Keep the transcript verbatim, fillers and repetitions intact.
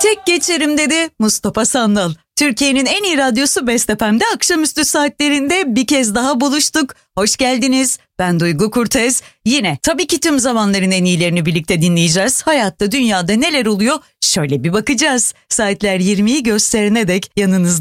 Tek geçerim dedi Mustafa Sandal. Türkiye'nin en iyi radyosu Best F M'de akşamüstü saatlerinde bir kez daha buluştuk. Hoş geldiniz. Ben Duygu Kurtez. Yine tabii ki tüm zamanların en iyilerini birlikte dinleyeceğiz. Hayatta, dünyada neler oluyor? Şöyle bir bakacağız. Saatler yirmiyi gösterene dek yanınızda